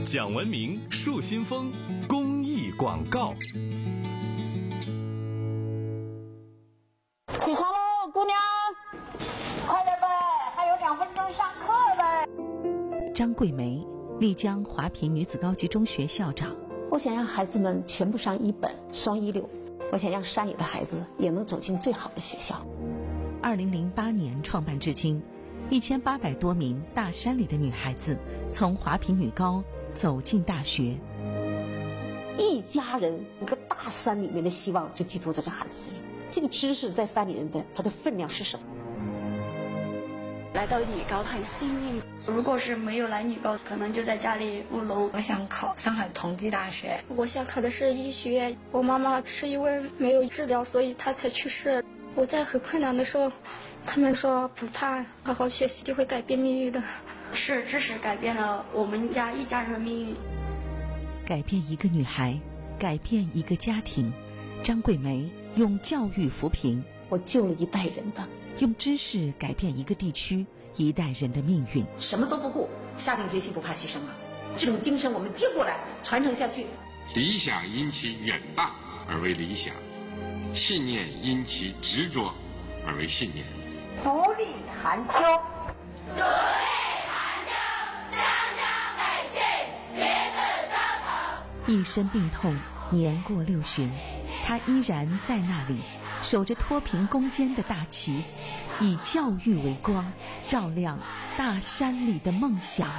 讲文明树新风公益广告。 起床喽，姑娘，快点呗，还有2分钟上课呗。 张桂梅，丽江华坪女子高级中学校长。 我想让孩子们全部上一本双16，我想让山里的孩子也能走进最好的学校。 2008年创办至今，1800多名大山里的女孩子从华坪女高走进大学。 一家人一个大山里面的希望就寄托在这孩子身上。这个知识在山里人的它的分量是什么？ 来到女高很幸运， 如果是没有来女高，可能就在家里务农。 我想考上海同济大学， 我想考的是医学院。我妈妈是因为没有治疗，所以她才去世。我在很困难的时候，他们说不怕，好好学习就会改变命运的。 是知识改变了我们家一家人的命运， 改变一个女孩，改变一个家庭。张桂梅用教育扶贫， 我救了一代人的。 用知识改变一个地区一代人的命运。 什么都不顾，下定决心不怕牺牲啊！这种精神我们接过来，传承下去。 理想因其远大而为理想，信念因其执着而为信念。 独立寒秋， 独立寒秋，湘江北去，旗帜招头。 一身病痛，年过60旬，他依然在那里，守着脱贫攻坚的大旗，以教育为光，照亮大山里的梦想。